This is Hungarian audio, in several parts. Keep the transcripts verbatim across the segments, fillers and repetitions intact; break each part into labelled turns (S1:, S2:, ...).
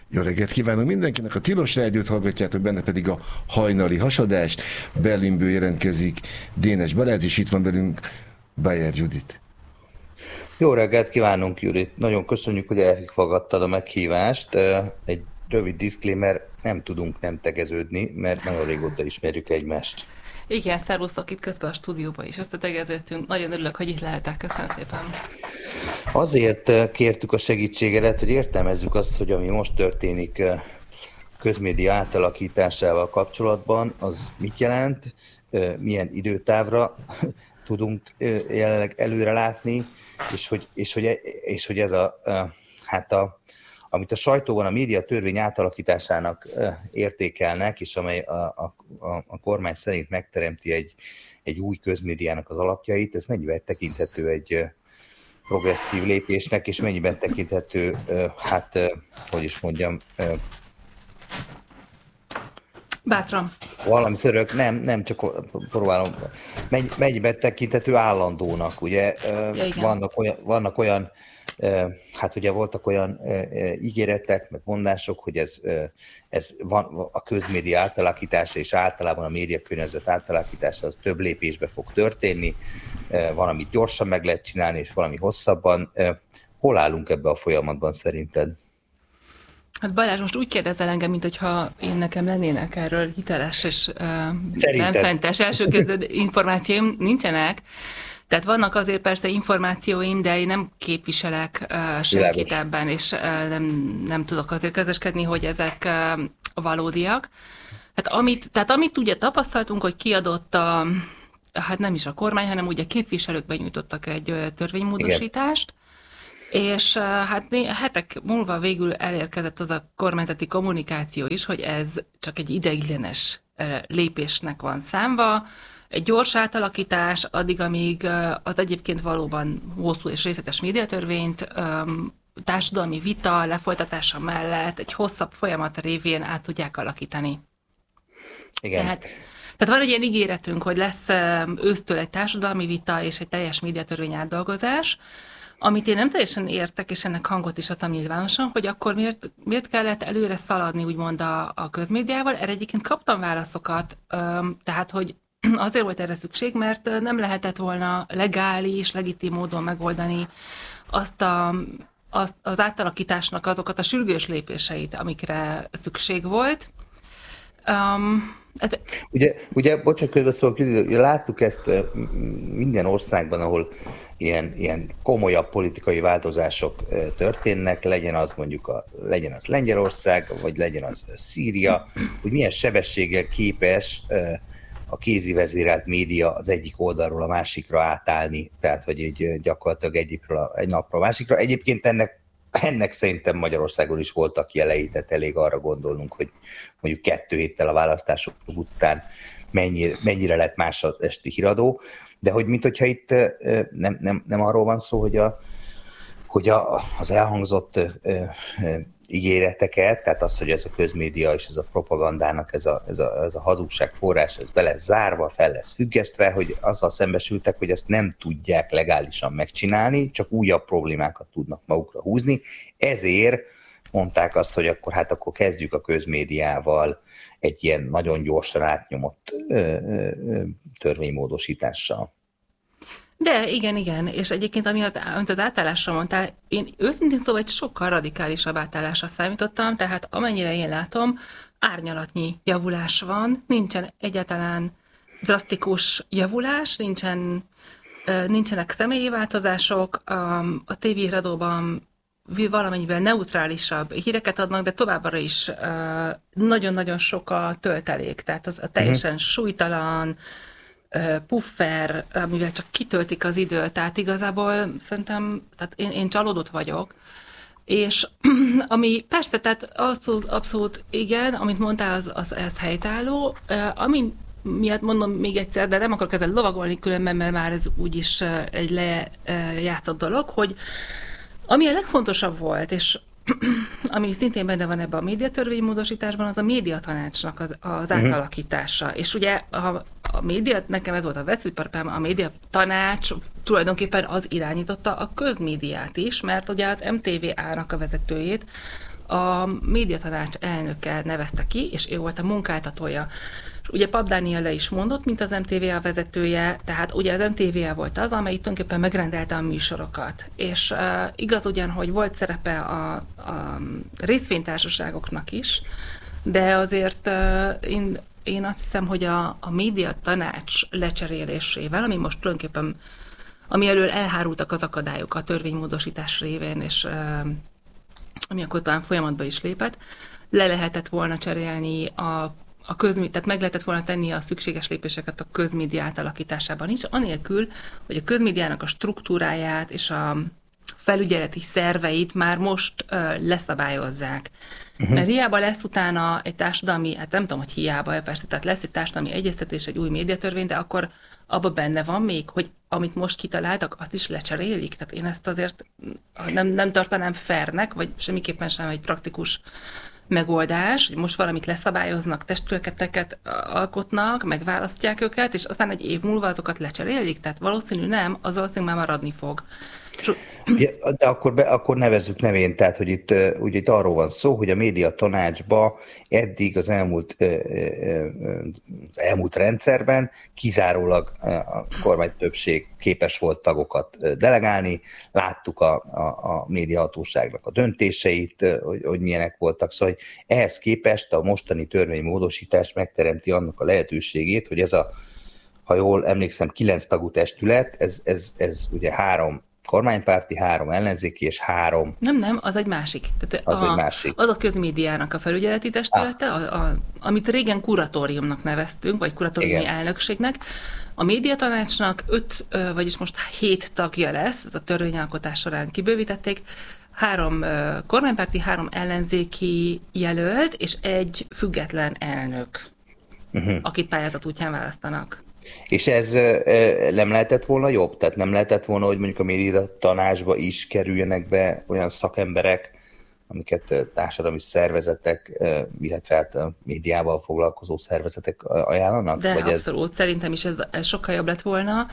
S1: Jó reggelt kívánok mindenkinek, a Tilos Rádiót hallgatjátok, benne pedig a hajnali hasadást. Berlinből jelentkezik Dénes Balázs, és itt van velünk Bayer Judit.
S2: Jó reggelt kívánunk, Judit! Nagyon köszönjük, hogy elfogadtad a meghívást. Egy rövid disclaimer, nem tudunk nem tegeződni, mert nagyon régóta ismerjük egymást.
S3: Igen, szervusztok, itt közben a stúdióban is összetegeződtünk. Nagyon örülök, hogy itt lehetek. Köszönöm szépen.
S2: Azért kértük a segítségedet, hogy értelmezzük azt, hogy ami most történik közmédia átalakításával kapcsolatban, az mit jelent, milyen időtávra tudunk jelenleg előre látni, és hogy, és hogy, és hogy ez a, hát a, amit a sajtóban a média törvény átalakításának értékelnek, és amely a, a, a, a kormány szerint megteremti egy, egy új közmédiának az alapjait, ez mennyiben tekinthető egy progresszív lépésnek, és mennyiben tekinthető, hát, hogy is mondjam,
S3: bátran.
S2: Valami szörök, nem, nem csak próbálom, mennyiben tekinthető állandónak, ugye, ja, vannak olyan, vannak olyan hát ugye voltak olyan ígéretek, meg mondások, hogy ez, ez van, a közmédia átalakítása és általában a médiakörnyezet átalakítása az több lépésbe fog történni, valamit gyorsan meg lehet csinálni, és valami hosszabban. Hol állunk ebbe a folyamatban szerinted?
S3: Hát Balázs, most úgy kérdezel engem, mint hogyha én nekem lennének erről hiteles és benfentes elsőkező információim, nincsenek. Tehát vannak azért persze információim, de én nem képviselek uh, senkit ebben, és uh, nem, nem tudok azért közöskedni, hogy ezek uh, valódiak. Hát amit, tehát amit ugye tapasztaltunk, hogy kiadott a, hát nem is a kormány, hanem ugye képviselők benyújtottak egy uh, törvénymódosítást, igen. És uh, hát hetek múlva végül elérkezett az a kormányzati kommunikáció is, hogy ez csak egy ideiglenes uh, lépésnek van számva, egy gyors átalakítás, addig, amíg az egyébként valóban hosszú és részletes médiatörvényt társadalmi vita lefolytatása mellett egy hosszabb folyamat révén át tudják alakítani.
S2: Igen.
S3: Tehát, tehát van egy ilyen ígéretünk, hogy lesz ősztől egy társadalmi vita és egy teljes médiatörvény átdolgozás, amit én nem teljesen értek, és ennek hangot is adtam nyilvánosan, hogy akkor miért, miért kellett előre szaladni úgymond a, a közmédiával. Erre egyébként kaptam válaszokat, tehát hogy azért volt erre szükség, mert nem lehetett volna legális, legitim módon megoldani azt, a, azt az átalakításnak azokat a sürgős lépéseit, amikre szükség volt. Um, hát...
S2: Ugye, ugye bocsánat, közbeszólok, láttuk ezt minden országban, ahol ilyen, ilyen komolyabb politikai változások történnek, legyen az mondjuk a, legyen az Lengyelország, vagy legyen az Szíria, hogy milyen sebességgel képes a kézi vezérelt média az egyik oldalról a másikra átállni, tehát hogy egy, gyakorlatilag egyikről a, egy napról a másikra. Egyébként ennek, ennek szerintem Magyarországon is voltak jelei, tehát elég arra gondolnunk, hogy mondjuk kettő héttel a választások után mennyire, mennyire lett más az esti híradó, de hogy mint hogyha itt nem, nem, nem arról van szó, hogy, a, hogy a, az elhangzott ígéreteket, tehát az, hogy ez a közmédia és ez a propagandának ez a, ez a, ez a hazugság forrás, ez be lesz zárva, fel lesz függesztve, hogy azzal szembesültek, hogy ezt nem tudják legálisan megcsinálni, csak újabb problémákat tudnak magukra húzni. Ezért mondták azt, hogy akkor hát akkor kezdjük a közmédiával egy ilyen nagyon gyorsan átnyomott ö, ö, törvénymódosítással.
S3: De igen, igen, és egyébként ami az, amit az átállásra mondtál, én őszintén szóval egy sokkal radikálisabb átállásra számítottam, tehát amennyire én látom, árnyalatnyi javulás van, nincsen egyáltalán drasztikus javulás, nincsen, nincsenek személyi változások, a tévéhíradóban valamennyivel neutrálisabb híreket adnak, de továbbra is nagyon-nagyon sok a töltelék, tehát az a teljesen uh-huh. súlytalan, puffer, amivel csak kitöltik az időt, tehát igazából szerintem, tehát én, én csalódott vagyok, és ami persze, tehát abszolút, abszolút igen, amit mondtál, az, az, az helytálló, ami miatt mondom még egyszer, de nem akarok ezzel lovagolni különben, mert már ez úgyis egy lejátszott dolog, hogy ami a legfontosabb volt, és ami szintén benne van ebben a médiatörvénymódosításban, az a médiatanácsnak az, az uh-huh. átalakítása. És ugye a, a média, nekem ez volt a veszőparipám, a médiatanács tulajdonképpen az irányította a közmédiát is, mert ugye az em té vé á-nak a vezetőjét a médiatanács elnöke nevezte ki, és ő volt a munkáltatója. És ugye Papp Dániel le is mondott, mint az em té vé á vezetője, tehát ugye az em té vé á volt az, amely tulajdonképpen megrendelte a műsorokat. És uh, igaz ugyan, hogy volt szerepe a, a részvénytársaságoknak is, de azért uh, én, én azt hiszem, hogy a, a médiatanács lecserélésével, ami most tulajdonképpen, ami elől elhárultak az akadályok a törvénymódosítás révén, és uh, ami akkor talán folyamatba is lépett, le lehetett volna cserélni a A közmi, tehát meg lehetett volna tenni a szükséges lépéseket a közmédia átalakításában is, anélkül, hogy a közmédiának a struktúráját és a felügyeleti szerveit már most ö, leszabályozzák. Uh-huh. Mert hiába lesz utána egy társadalmi, hát nem tudom, hogy hiába, persze, tehát lesz egy társadalmi egyeztetés, egy új médiatörvény, de akkor abban benne van még, hogy amit most kitaláltak, azt is lecserélik. Tehát én ezt azért nem, nem tartanám fairnek, vagy semmiképpen sem egy praktikus megoldás, hogy most valamit leszabályoznak, testületeket alkotnak, megválasztják őket, és aztán egy év múlva azokat lecserélik, tehát valószínű nem, az valószínűleg már maradni fog.
S2: Ja, de akkor, be, akkor nevezzük nevén, tehát hogy itt, ugye itt arról van szó, hogy a média tanácsba eddig az elmúlt, az elmúlt rendszerben kizárólag a kormány többség képes volt tagokat delegálni, láttuk a, a, a médiahatóságnak a döntéseit, hogy, hogy milyenek voltak, szóval hogy ehhez képest a mostani törvénymódosítás megteremti annak a lehetőségét, hogy ez a, ha jól emlékszem, kilenc tagú testület, ez, ez, ez ugye három kormánypárti, három ellenzéki és három...
S3: Nem, nem, az egy másik. Tehát
S2: az
S3: a,
S2: egy másik.
S3: Az a közmédiának a felügyeleti testülete, ah. a, a, amit régen kuratóriumnak neveztünk, vagy kuratóriumi Igen. elnökségnek. A médiatanácsnak öt, vagyis most hét tagja lesz, ez a törvényalkotás során kibővítették, három kormánypárti, három ellenzéki jelölt, és egy független elnök, uh-huh. akit pályázat útján választanak.
S2: És ez nem lehetett volna jobb? Tehát nem lehetett volna, hogy mondjuk a médiatanácsba is kerüljenek be olyan szakemberek, amiket társadalmi szervezetek, illetve hát a médiával foglalkozó szervezetek ajánlanak?
S3: De
S2: Vagy
S3: abszolút, ez... szerintem is ez, ez sokkal jobb lett volna,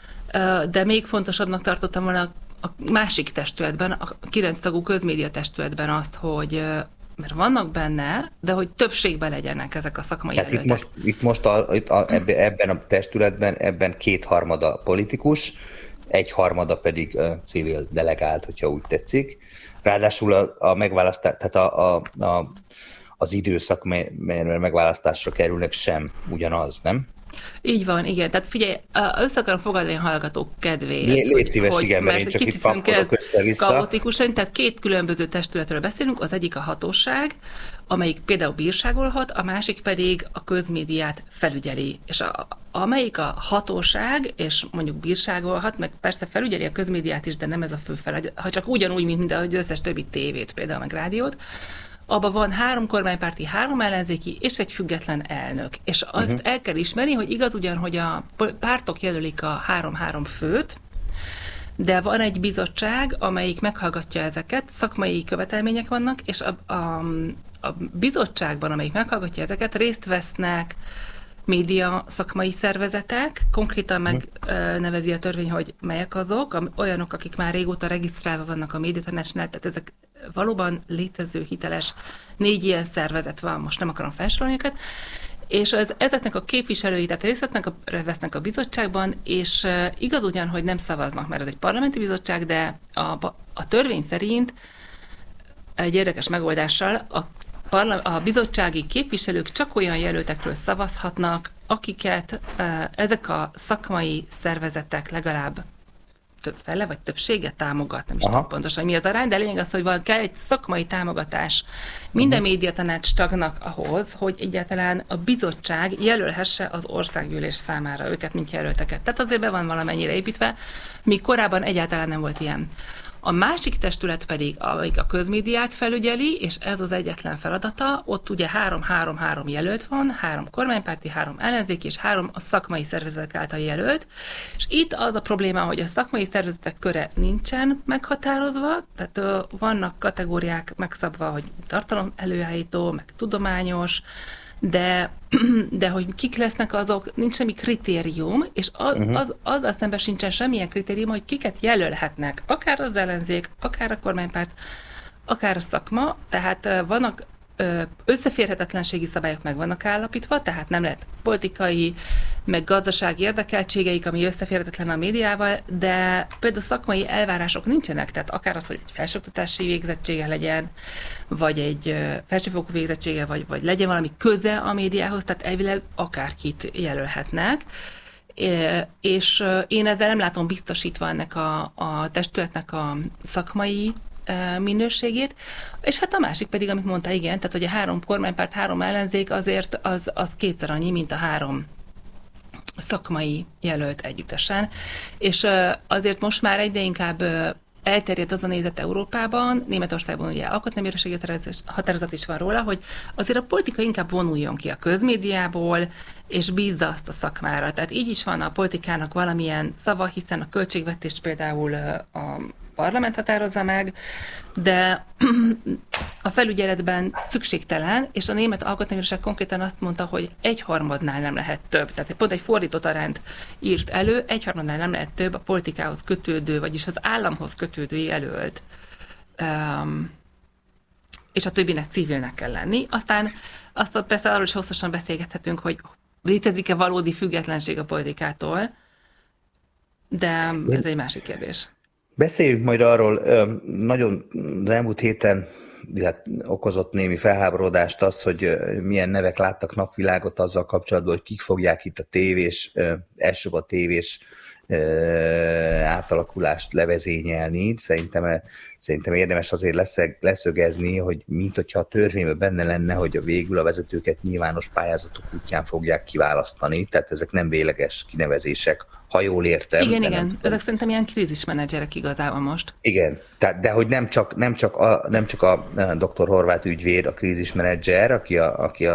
S3: de még fontosabbnak tartottam volna a másik testületben, a kilenc tagú közmédia testületben azt, hogy mert vannak benne, de hogy többségben legyenek ezek a szakmai
S2: hát
S3: jelöltek.
S2: Itt most, itt most a, itt a, ebben a testületben ebben kétharmada politikus, egyharmada pedig uh, civil delegált, hogyha úgy tetszik. Ráadásul a, a megválasztás, tehát a, a, a, az időszak, melyről megválasztásra kerülnek, sem ugyanaz, nem?
S3: Így van, igen. Tehát figyelj, össze akarom fogadni a hallgatók kedvéért.
S2: Lé, légy szíves, hogy, igen, mert én csak itt pakolok össze-vissza.
S3: Kaotikus lenni, tehát két különböző testületről beszélünk, az egyik a hatóság, amelyik például bírságolhat, a másik pedig a közmédiát felügyeli. És a, amelyik a hatóság, és mondjuk bírságolhat, meg persze felügyeli a közmédiát is, de nem ez a fő feladat, ha csak ugyanúgy, mint az összes többi tévét, például meg rádiót, abban van három kormánypárti, három ellenzéki és egy független elnök. És azt uh-huh. el kell ismerni, hogy igaz ugyan, hogy a pártok jelölik a három-három főt, de van egy bizottság, amelyik meghallgatja ezeket, szakmai követelmények vannak, és a, a, a bizottságban, amelyik meghallgatja ezeket, részt vesznek média szakmai szervezetek, konkrétan megnevezi a törvény, hogy melyek azok, olyanok, akik már régóta regisztrálva vannak a médiatanácsnál, tehát ezek valóban létező, hiteles, négy ilyen szervezet van, most nem akarom felsorolni őket, és ez, ezeknek a képviselői, tehát részt vesznek a bizottságban, és igaz ugyan, hogy nem szavaznak, mert ez egy parlamenti bizottság, de a, a törvény szerint egy érdekes megoldással a, a bizottsági képviselők csak olyan jelöltekről szavazhatnak, akiket ezek a szakmai szervezetek legalább több fele, vagy többsége támogat, nem is tudom pontosan, mi az arány, de lényeg az, hogy van, kell egy szakmai támogatás minden uh-huh. médiatanács tagnak ahhoz, hogy egyáltalán a bizottság jelölhesse az országgyűlés számára őket, mint jelölteket. Tehát azért be van valamennyire építve, míg korábban egyáltalán nem volt ilyen. A másik testület pedig, amelyik a közmédiát felügyeli, és ez az egyetlen feladata, ott ugye három-három-három jelölt van, három kormánypárti, három ellenzéki, és három a szakmai szervezetek által jelölt. És itt az a probléma, hogy a szakmai szervezetek köre nincsen meghatározva, tehát ö, vannak kategóriák megszabva, hogy tartalom előállító, meg tudományos, de, de hogy kik lesznek azok, nincs semmi kritérium, és az, uh-huh. az, azzal szemben sincsen semmilyen kritérium, hogy kiket jelölhetnek, akár az ellenzék, akár a kormánypárt, akár a szakma, tehát vannak összeférhetetlenségi szabályok meg vannak állapítva, tehát nem lehet politikai, meg gazdasági érdekeltségeik, ami összeférhetetlen a médiával, de például szakmai elvárások nincsenek, tehát akár az, hogy egy felsőoktatási végzettsége legyen, vagy egy felsőfokú végzettsége, vagy, vagy legyen valami köze a médiához, tehát elvileg akárkit jelölhetnek. És én ezzel nem látom biztosítva ennek a, a testületnek a szakmai minőségét, és hát a másik pedig, amit mondta, igen, tehát hogy a három kormánypárt, három ellenzék azért az, az kétszer annyi, mint a három szakmai jelölt együttesen, és azért most már egyre inkább elterjedt az a nézet Európában, Németországban ugye alkotmánybírósági határozat is van róla, hogy azért a politika inkább vonuljon ki a közmédiából, és bízza azt a szakmára. Tehát így is van a politikának valamilyen szava, hiszen a költségvetést például a parlament határozza meg, de a felügyeletben szükségtelen, és a német alkotmánybíróság konkrétan azt mondta, hogy egyharmadnál nem lehet több. Tehát pont egy fordított arányt írt elő, egyharmadnál nem lehet több a politikához kötődő, vagyis az államhoz kötődő jelölt. Um, és a többinek civilnek kell lenni. Aztán azt persze arról is hosszasan beszélgethetünk, hogy létezik-e valódi függetlenség a politikától, de ez egy másik kérdés.
S2: Beszéljünk majd arról, nagyon az elmúlt héten okozott némi felháborodást az, hogy milyen nevek láttak napvilágot azzal kapcsolatban, hogy kik fogják itt a tévés, elsőbb a tévés átalakulást levezényelni. Szerintem, szerintem érdemes azért leszögezni, hogy mint hogyha a törvényben benne lenne, hogy a végül a vezetőket nyilvános pályázatok útján fogják kiválasztani, tehát ezek nem végleges kinevezések, ha jól értem.
S3: Igen, igen. Nem, ezek szerintem ilyen krízismenedzserek igazából most.
S2: Igen, tehát, de hogy nem csak, nem csak a, nem csak a doktor Horváth ügyvéd, a krízismenedzser, aki a, aki a